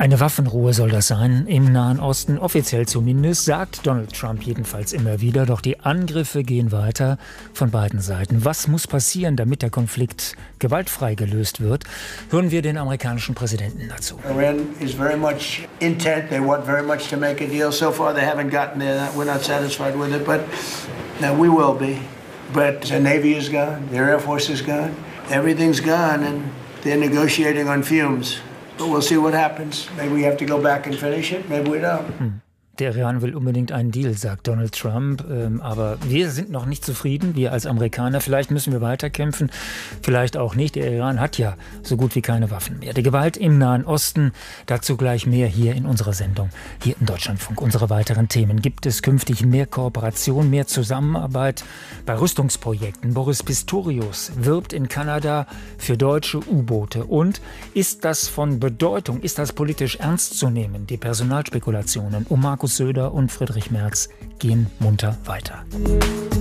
Eine Waffenruhe soll das sein, im Nahen Osten offiziell zumindest, sagt Donald Trump jedenfalls immer wieder. Doch die Angriffe gehen weiter von beiden Seiten. Was muss passieren, damit der Konflikt gewaltfrei gelöst wird? Hören wir den amerikanischen Präsidenten dazu. Iran is very much intent. They want very much to make a deal. So far they haven't gotten there. We're not satisfied with it, but we will be. But the Navy is gone. Their Air Force is gone. Everything's gone and they're negotiating on fumes. But we'll see what happens. Maybe we have to go back and finish it. Maybe we don't. Der Iran will unbedingt einen Deal, sagt Donald Trump. Aber wir sind noch nicht zufrieden, wir als Amerikaner. Vielleicht müssen wir weiterkämpfen, vielleicht auch nicht. Der Iran hat ja so gut wie keine Waffen mehr. Die Gewalt im Nahen Osten, dazu gleich mehr hier in unserer Sendung, hier im Deutschlandfunk. Unsere weiteren Themen. Gibt es künftig mehr Kooperation, mehr Zusammenarbeit bei Rüstungsprojekten? Boris Pistorius wirbt in Kanada für deutsche U-Boote. Und ist das von Bedeutung, ist das politisch ernst zu nehmen? Die Personalspekulationen um Markus Söder und Friedrich Merz gehen munter weiter.